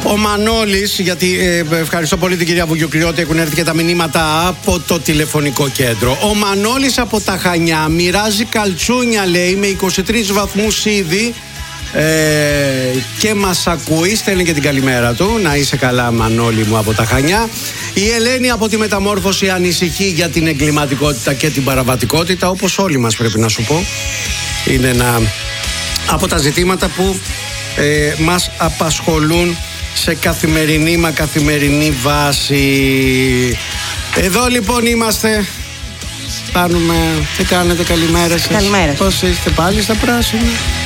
Ο Μανώλης, γιατί ευχαριστώ πολύ την κυρία Βουγιουκριώτη, έχουν έρθει και τα μηνύματα από το τηλεφωνικό κέντρο. Ο Μανώλης από τα Χανιά μοιράζει καλτσούνια, λέει, με 23 βαθμούς ήδη και μας ακούει. Στέλνει και την καλημέρα του. Να είσαι καλά, Μανώλη μου, από τα Χανιά. Η Ελένη από τη Μεταμόρφωση ανησυχεί για την εγκληματικότητα και την παραβατικότητα, όπως όλοι μας, πρέπει να σου πω. Είναι ένα από τα ζητήματα που μας απασχολούν σε καθημερινή βάση. Εδώ λοιπόν είμαστε. Κάνουμε. Τι κάνετε, καλημέρα σας. Καλημέρα. Πώς είστε? Πάλι στα πράσινα?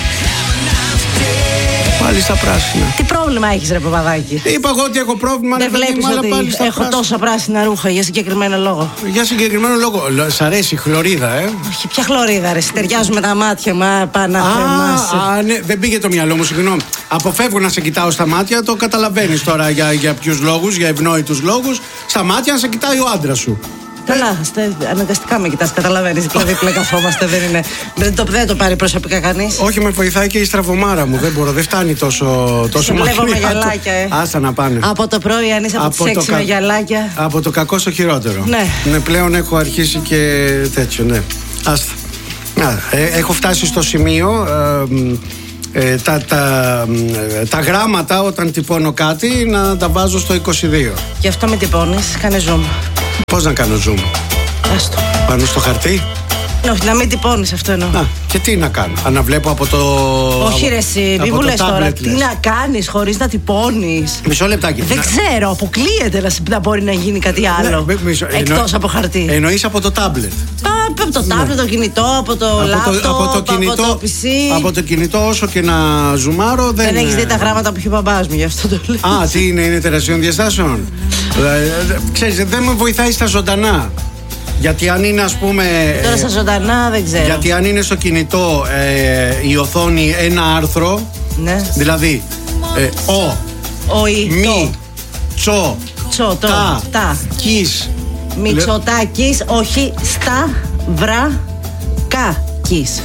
Πάλι στα πράσινα. Τι πρόβλημα έχεις, ρε Παπαδάκη? Είπα εγώ ότι έχω πρόβλημα. Δεν βλέπεις ότι πάλι στα έχω πράσινα. τόσα πράσινα ρούχα για συγκεκριμένο λόγο? Για συγκεκριμένο λόγο. Σ' αρέσει η χλωρίδα, Όχι, ποια χλωρίδα, ρε? Ταιριάζουμε τα μάτια, μα πάνω ναι, δεν πήγε το μυαλό μου, συγγνώμη. Αποφεύγω να σε κοιτάω στα μάτια, το καταλαβαίνεις τώρα για ποιους λόγους, για ευνόητους λόγους. Στα μάτια να σε κοιτάει ο άντρας σου. Καλά, αναγκαστικά με κοιτάς, καταλαβαίνεις. Δηλαδή πλέον καθόμαστε, δεν το πάρει προσωπικά κανείς. Όχι, με βοηθάει και η στραβωμάρα μου. Δεν μπορώ, δεν φτάνει τόσο μακριά. Βλέπω με γυαλάκια, Άστα να πάνε. Από το πρωί, αν είσαι από τις 6 με γυαλάκια. Από το κακό στο χειρότερο. Ναι. Πλέον έχω αρχίσει και τέτοιο, ναι. Άστα. Έχω φτάσει στο σημείο. Τα γράμματα όταν τυπώνω κάτι να τα βάζω στο 22. Γι' αυτό με τυπώνεις, κάνε zoom. Πώς να κάνω zoom? Άστο. Πάνω στο χαρτί? Όχι, να μην τυπώνεις, αυτό εννοώ. Και τι να κάνω? Αναβλέπω από το. Όχι, ρε, εσύ, μη μου λες τώρα. Τι να κάνεις χωρίς να τυπώνεις? Μισό λεπτάκι. Δεν ξέρω, αποκλείεται να μπορεί να γίνει κάτι άλλο. Εκτός από χαρτί. Εννοείς από το τάμπλετ? Από το τάμπλετ, το κινητό, από το λάπτοπ, από το PC. Από το κινητό, όσο και να ζουμάρω, δεν έχεις δει τα γράμματα που έχει ο μπαμπάς μου, γι' αυτό το λέω. Τι είναι τεραστιών διαστάσεων? Ξέρεις, δεν με βοηθάει στα ζωντανά. Γιατί αν είναι, ας πούμε. Τώρα στα ζωντανά δεν ξέρω. Γιατί αν είναι στο κινητό η οθόνη ένα άρθρο. Ναι. Δηλαδή μη τσο τα κις. Μητσοτάκης, όχι Σταυρακάκης.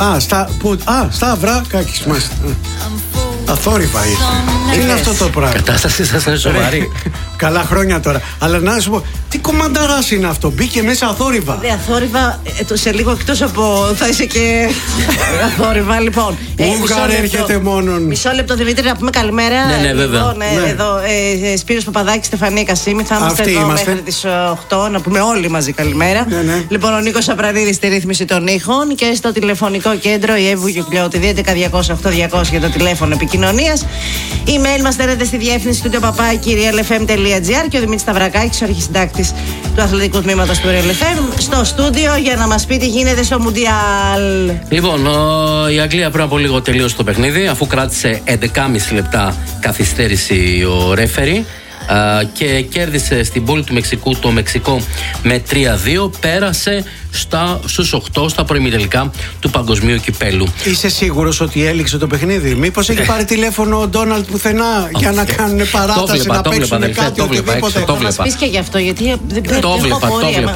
Σταυρακάκης, μάλιστα. Αθόρυβα ήρθε. Τι είναι αυτό το πράγμα? Κατάσταση σας είναι σοβαρή. Καλά χρόνια τώρα. Αλλά να σου πω, τι κομμανταράς είναι αυτό? Μπήκε μέσα αθόρυβα. Αθόρυβα, σε λίγο εκτός από. Θα είσαι και. Αθόρυβα, λοιπόν. Ούγγαρ έρχεται μόνον. Μισό λεπτό, Δημήτρη, να πούμε καλημέρα. Ναι, βέβαια. Εδώ, Σπύρος Παπαδάκης, Στεφανία Κασίμη. Θα είμαστε εδώ μέχρι τις 8. Να πούμε όλοι μαζί καλημέρα. Ναι. Λοιπόν, ο Νίκος Απραδίδης στη ρύθμιση των ήχων και στο τηλεφωνικό κέντρο η Εύη Βουγιουκλιώτη 211-200-8200 για το τηλέφωνο επικοινωνίας. Email μας στέλνετε στη διεύθυνση του papakirialfm.gr και ο Δημήτρης Σταυρακάκης, ο αρχισυντάκτης του αθλητικού τμήματος του Real FM, στο στούντιο για να μας πει τι γίνεται στο Μουντιάλ. Λοιπόν, η Αγγλία πριν από λίγο τελείωσε το παιχνίδι, αφού κράτησε 11,5 λεπτά καθυστέρηση ο ρέφερι και κέρδισε στην πόλη του Μεξικού το Μεξικό με 3-2. Πέρασε στους 8 στα προημιτελικά του Παγκοσμίου Κυπέλου. Είσαι σίγουρος ότι έληξε το παιχνίδι? Μήπως έχει πάρει τηλέφωνο ο Ντόναλντ πουθενά για να κάνουν παράταση, να παίξουν κάτι, οτιδήποτε? Το βλέπα. Πεις και γι' αυτό, γιατί το βλέπα.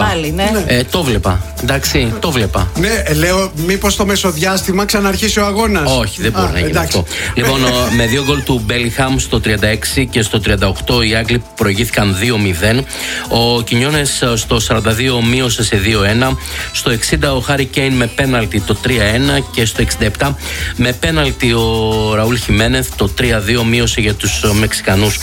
Το βλέπα. Εντάξει, το βλέπα. Ναι, λέω, μήπως στο μεσοδιάστημα ξαναρχίσει ο αγώνας? Όχι, δεν μπορεί να γίνει αυτό. Λοιπόν, με 2 γκολ του Μπέλιγχαμ στο 36 και στο 38 οι Άγγλοι προηγήθηκαν 2-0. Ο Κινιόνες στο 42 μείωσε σε 2-1. Στο 60 ο Χάρι Κέιν με πέναλτι το 3-1 και στο 67 με πέναλτι ο Ραούλ Χιμένεθ το 3-2 μείωσε για τους Μεξικανούς.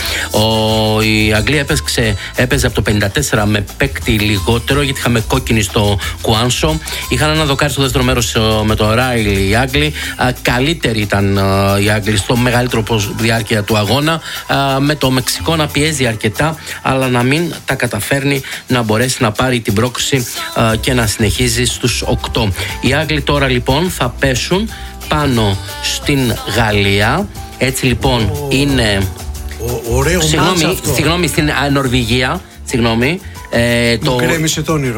Η Αγγλία έπαιζε από το 54 με παίκτη λιγότερο, γιατί είχαμε κόκκινη στο Κουάνσο. Είχαν ένα δοκάρι στο δεύτερο μέρος με το Ράιλ οι Άγγλοι. Καλύτεροι ήταν οι Άγγλοι στο μεγαλύτερο διάρκεια του αγώνα, με το Μεξικό να πιέζει αρκετά αλλά να μην τα καταφέρνει να μπορέσει να πάρει την πρόκριση και να συνεχίζει στους 8. Οι Άγγλοι τώρα λοιπόν θα πέσουν πάνω στην Γαλλία. Έτσι λοιπόν είναι. Ωραίο. Συγγνώμη, στην Νορβηγία. Συγγνώμη. Μου κρέμισε το όνειρο.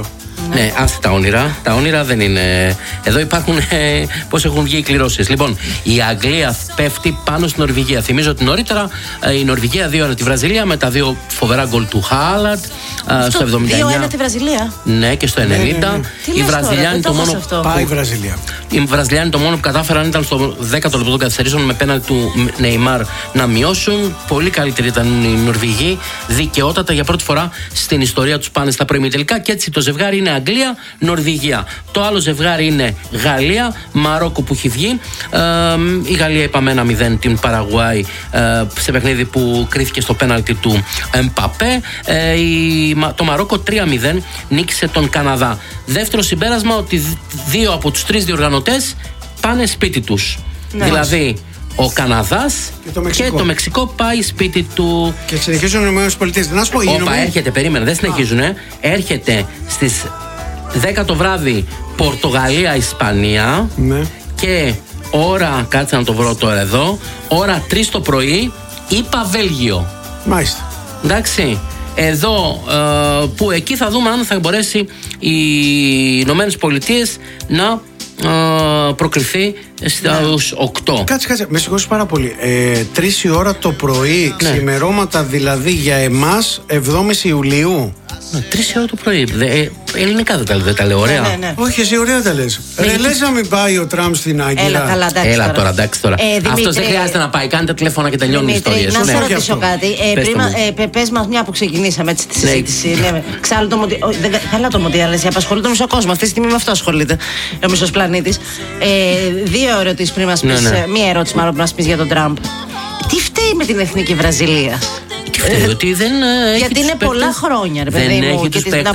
Ναι, άστε τα όνειρα. Τα όνειρα δεν είναι. Εδώ υπάρχουν πώς έχουν βγει οι κληρώσεις. Λοιπόν, η Αγγλία πέφτει πάνω στην Νορβηγία. Θυμίζω ότι νωρίτερα η Νορβηγία 2-1 τη Βραζιλία με τα δύο φοβερά γκολ του Χάλαντ στο 79. 2-1 τη Βραζιλία. Ναι, και στο 90. Οι Βραζιλιάνοι το μόνο. Πάει η Βραζιλία. Οι Βραζιλιάνοι το μόνο που κατάφεραν ήταν στο 10ο λεπτό των καθυστερήσεων με πέναλτι του Νεϊμάρ να μειώσουν. Πολύ καλύτεροι ήταν οι Νορβηγοί. Δικαιότατα για πρώτη φορά στην ιστορία τους πάνε στα προημιτελικά. Και έτσι το ζευγάρι είναι Αγγλία-Νορβηγία. Το άλλο ζευγάρι είναι Γαλλία-Μαρόκο που έχει βγει. Η Γαλλία είπαμε 1-0 την Παραγουάη σε παιχνίδι που κρίθηκε στο πέναλτι του Εμπαπέ. Το Μαρόκο 3-0 νίκησε τον Καναδά. Δεύτερο συμπέρασμα ότι 2 από τους 3 διοργανωτές πάνε σπίτι τους. Ναι. Δηλαδή ο Καναδάς και το Μεξικό πάει σπίτι του. Και συνεχίζουν οι ΗΠΑ. Να σου πω, έρχεται, περίμενε, δεν συνεχίζουν. Έρχεται στις 10 το βράδυ Πορτογαλία-Ισπανία. Ναι. Και ώρα, κάτσε να το βρω τώρα εδώ, ώρα 3 το πρωί ΙΠΑ-Βέλγιο. Μάλιστα. Εντάξει. Εδώ που εκεί θα δούμε αν θα μπορέσει οι Ηνωμένες Πολιτείες να προκριθεί στους 8. Κάτσε, με συγχωρείς πάρα πολύ. 3 η ώρα το πρωί, ναι. Ξημερώματα δηλαδή για εμάς 7η Ιουλίου. 3 η ώρα το πρωί. Ελληνικά δεν τα λέω ωραία. Ναι. Όχι, εσύ ωραία τα λες. Λες να μην πάει ο Τραμπ στην Άγκυρα. Έλα τώρα, εντάξει τώρα. Αυτός δεν χρειάζεται να πάει. Κάντε τηλέφωνα και τελειώνουν οι ιστορίες. Να σε ρωτήσω κάτι. Πες μας μια που ξεκινήσαμε έτσι τη συζήτηση. Καλά το Μοντιάλ, απασχολεί τον μισό κόσμο. Αυτή τη στιγμή με αυτό ασχολείται ο μισός πλανήτης. 2 ερωτήσεις πριν μας πεις. Μία ερώτηση μάλλον που μας πεις για τον Τραμπ. Τι φταίει με την εθνική Βραζιλία? Ότι δεν γιατί είναι πολλά χρόνια, ρε παιδί μου.